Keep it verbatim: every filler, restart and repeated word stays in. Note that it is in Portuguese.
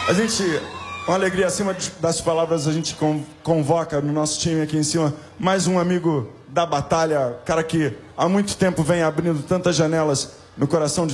A gente, uma alegria acima das palavras, a gente convoca no nosso time aqui em cima mais um amigo da batalha, cara que há muito tempo vem abrindo tantas janelas no coração de